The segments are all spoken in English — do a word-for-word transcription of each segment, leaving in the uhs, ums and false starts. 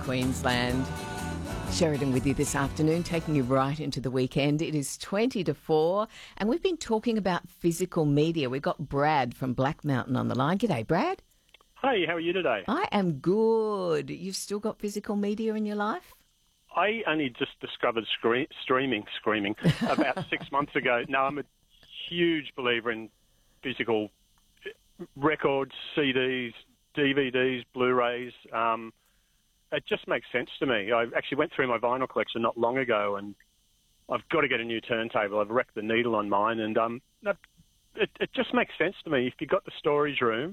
Queensland. Sheridan with you this afternoon, taking you right into the weekend. It is twenty to four, and we've been talking about physical media. We've got Brad from Black Mountain on the line. G'day, Brad. Hey, how are you today? I am good. You've still got physical media in your life? I only just discovered scree- streaming, screaming, about six months ago. No, I'm a huge believer in physical records, C Ds, D V Ds, Blu-rays. Um, it just makes sense to me. I actually went through my vinyl collection not long ago, and I've got to get a new turntable. I've wrecked the needle on mine, and um, it, it just makes sense to me. If you've got the storage room,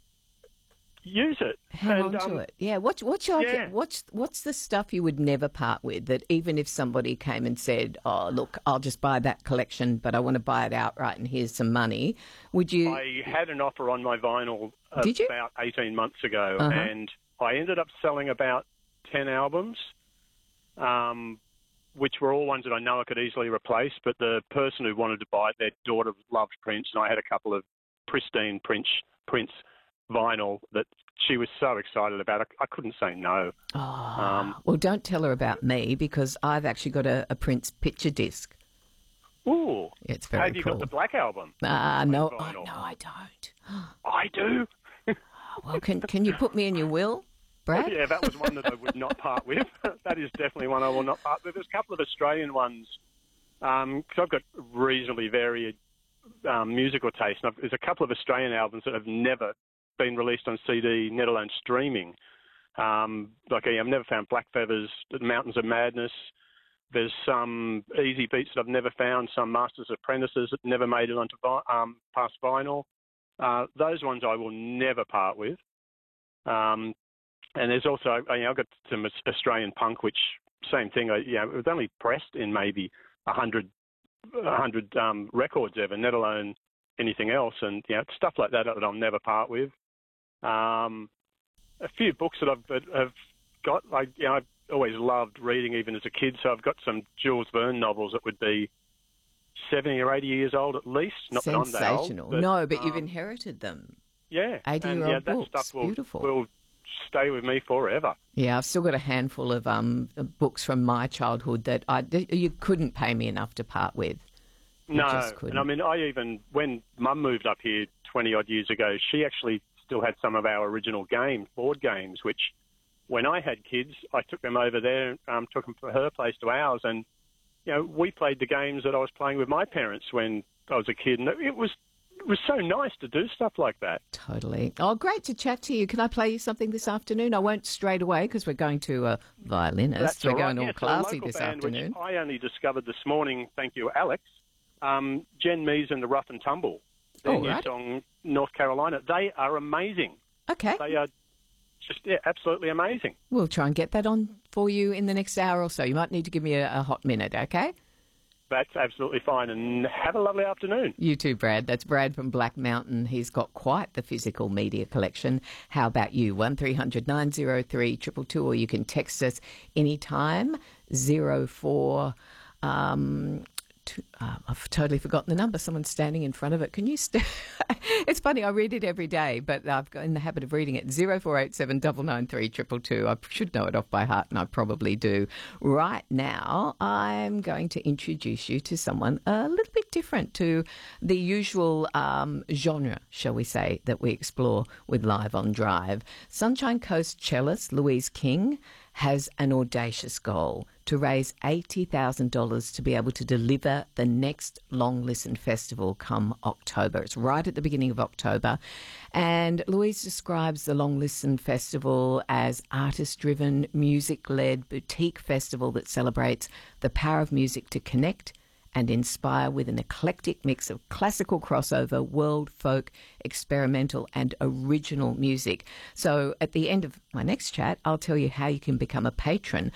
use it. Hang and, on to um, it. Yeah. What's what's your yeah. what's what's the stuff you would never part with? That even if somebody came and said, "Oh, look, I'll just buy that collection, but I want to buy it outright, and here's some money," would you? I had an offer on my vinyl Did you? about eighteen months ago, Uh-huh. and I ended up selling about ten albums, um, which were all ones that I know I could easily replace. But the person who wanted to buy it, their daughter loved Prince, and I had a couple of pristine Prince Prince vinyl that she was so excited about. I, I couldn't say no. Oh, Um, well, don't tell her about me because I've actually got a, a Prince picture disc. Ooh, It's very have you cool. got the Black Album? Ah, no, Vinyl. oh, no, I don't. I do. Well, can can you put me in your will, Brad? Yeah, that was one that I would not part with. That is definitely one I will not part with. There's a couple of Australian ones, because I've got reasonably varied um, musical taste. And I've, there's a couple of Australian albums that have never been released on C D, let alone streaming. Um, like I've never found Black Feathers, The Mountains of Madness. There's some easy beats that I've never found, some Masters Apprentices that never made it onto vi- um, past vinyl. Uh, those ones I will never part with. Um, and there's also, you know, I've got some Australian punk, which same thing. I, you know, it was only pressed in maybe a hundred, a hundred um, records ever, let alone anything else. And you know, stuff like that that I'll never part with. Um, a few books that I've that have got, like you know, I've always loved reading, even as a kid. So I've got some Jules Verne novels that would be seventy or eighty years old at least. Not that I'm that old, Sensational. but, No, but you've um, inherited them. Yeah, and eighty-year-old yeah, that books. stuff will, Beautiful. will stay with me forever. Yeah, I've still got a handful of um, books from my childhood that I, that you couldn't pay me enough to part with. You No, just couldn't. and I mean, I even, when Mum moved up here twenty-odd years ago, she actually still had some of our original games, board games, which when I had kids, I took them over there, um, took them from her place to ours, and, you know, we played the games that I was playing with my parents when I was a kid, and it was it was so nice to do stuff like that. Totally. Oh, great to chat to you. Can I play you something this afternoon? I won't straight away because we're going to a violinist. That's we're all going right. all Yes, a classy local this band, afternoon. which I only discovered this morning, thank you, Alex. Um, Jen Mees and the Rough and Tumble. Their Oh, new right. song, North Carolina. They are amazing. Okay. They are just yeah, absolutely amazing. We'll try and get that on for you in the next hour or so. You might need to give me a, a hot minute, okay? That's absolutely fine. And have a lovely afternoon. You too, Brad. That's Brad from Black Mountain. He's got quite the physical media collection. How about you? one three hundred nine oh three two two two, or you can text us anytime, zero four... Um, two, uh, I've totally forgotten the number. Someone's standing in front of it. Can you... St- it's funny, I read it every day, but I've got in the habit of reading it. zero four eight seven nine nine three two two two. I should know it off by heart, and I probably do. Right now, I'm going to introduce you to someone a little bit different to the usual um, genre, shall we say, that we explore with Live on Drive. Sunshine Coast cellist Louise King has an audacious goal to raise eighty thousand dollars to be able to deliver the next Long Listen Festival come October. It's right at the beginning of October. And Louise describes the Long Listen Festival as artist-driven, music-led boutique festival that celebrates the power of music to connect and inspire with an eclectic mix of classical crossover, world, folk, experimental and original music. So at the end of my next chat, I'll tell you how you can become a patron.